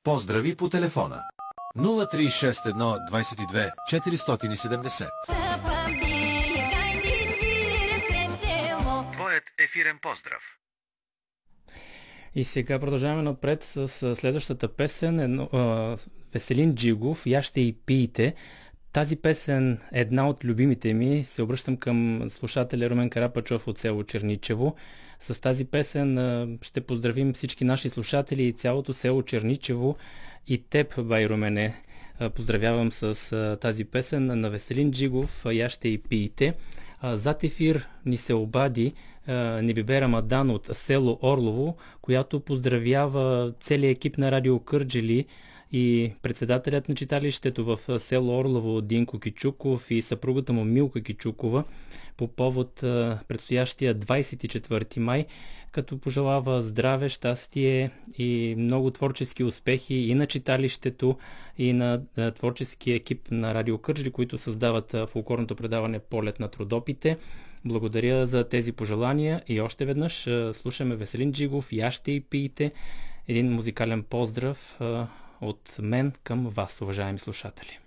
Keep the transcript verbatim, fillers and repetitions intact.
Поздрави по телефона нула три шест едно двадесет и две четиристотин и седемдесет. Твоят ефирен поздрав. И сега продължаваме напред с следващата песен. Едно, а, Веселин Джигов, "Я ще и пиете". Тази песен е една от любимите ми. Се обръщам към слушателя Румен Карапачов от село Черничево. С тази песен а, ще поздравим всички наши слушатели и цялото село Черничево. И теб, бай Румене, а, поздравявам с а, тази песен на Веселин Джигов, "Я ще и пиете". А, зад ефир ни се обади Небибе Рамадан от село Орлово, която поздравява целият екип на Радио Кърджали и председателят на читалището в село Орлово Динко Кичуков и съпругата му Милка Кичукова по повод предстоящия двадесет и четвърти май, като пожелава здраве, щастие и много творчески успехи и на читалището, и на творческия екип на Радио Кърджали, които създават фолклорното предаване "Полет на трудопите". Благодаря за тези пожелания и още веднъж слушаме Веселин Джигов, "Я ще и пиете". Един музикален поздрав от мен към вас, уважаеми слушатели.